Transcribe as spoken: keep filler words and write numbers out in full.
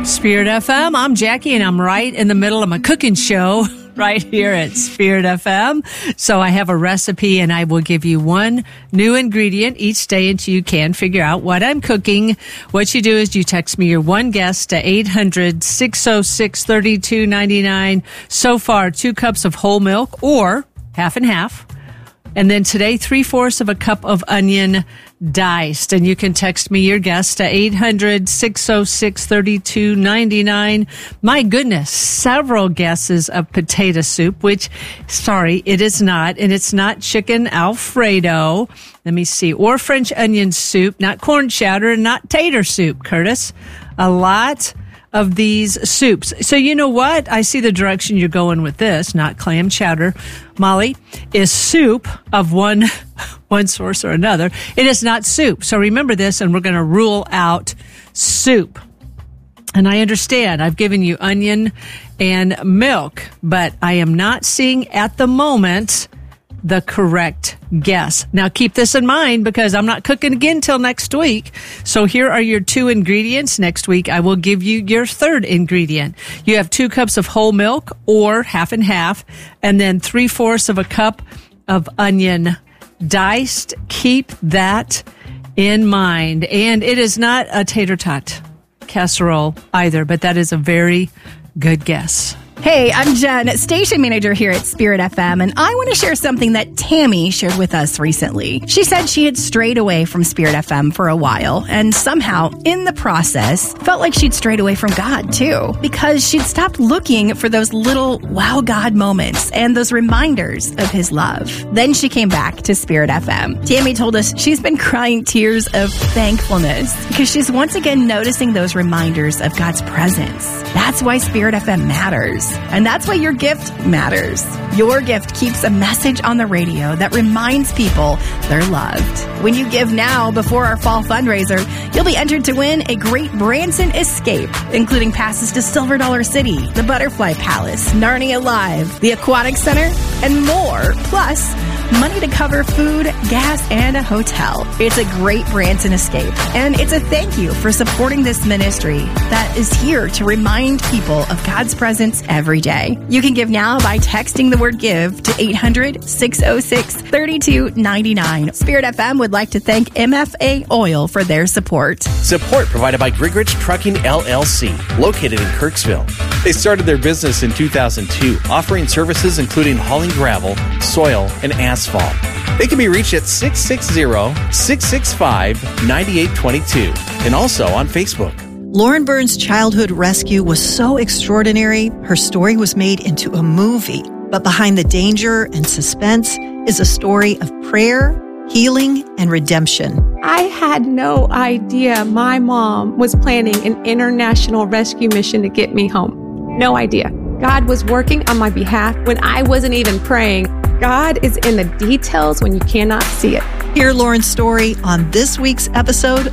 Spirit F M. I'm Jackie, and I'm right in the middle of my cooking show right here at Spirit F M. So I have a recipe, and I will give you one new ingredient each day until you can figure out what I'm cooking. What you do is you text me your one guess to eight hundred, six oh six, three two nine nine. So far, two cups of whole milk or half and half. And then today, three-fourths of a cup of onion diced. And you can text me your guess to eight hundred, six oh six, three two nine nine. My goodness, several guesses of potato soup, which, sorry, it is not. And it's not chicken Alfredo. Let me see. Or French onion soup, not corn chowder, and not tater soup, Curtis. A lot of these soups. So you know what? I see the direction you're going with this, not clam chowder. Molly, is soup of one one source or another. It is not soup. So remember this, and we're going to rule out soup. And I understand I've given you onion and milk, but I am not seeing at the moment the correct guess. Now keep this in mind because I'm not cooking again till next week. So here are your two ingredients. Next week I will give you your third ingredient. You have two cups of whole milk or half and half, and then three-fourths of a cup of onion diced. Keep that in mind. And it is not a tater tot casserole either, but that is a very good guess. Hey, I'm Jen, station manager here at Spirit F M, and I want to share something that Tammy shared with us recently. She said she had strayed away from Spirit F M for a while, and somehow, in the process, felt like she'd strayed away from God, too, because she'd stopped looking for those little wow God moments and those reminders of His love. Then she came back to Spirit F M. Tammy told us she's been crying tears of thankfulness because she's once again noticing those reminders of God's presence. That's why Spirit F M matters. And that's why your gift matters. Your gift keeps a message on the radio that reminds people they're loved. When you give now before our fall fundraiser, you'll be entered to win a great Branson escape, including passes to Silver Dollar City, the Butterfly Palace, Narnia Live, the Aquatic Center, and more. Plus, money to cover food, gas, and a hotel. It's a great Branson escape, and it's a thank you for supporting this ministry that is here to remind people of God's presence every day. You can give now by texting the word give to eight hundred, six oh six, three two nine nine. Spirit F M would like to thank M F A Oil for their support. Support provided by Grigorich Trucking L L C, located in Kirksville. They started their business in two thousand two, offering services including hauling gravel, soil, and asphalt. They can be reached at six six zero, six six five, nine eight two two and also on Facebook. Lauren Burns' childhood rescue was so extraordinary, her story was made into a movie. But behind the danger and suspense is a story of prayer, healing, and redemption. I had no idea my mom was planning an international rescue mission to get me home. No idea. God was working on my behalf when I wasn't even praying. God is in the details when you cannot see it. Hear Lauren's story on this week's episode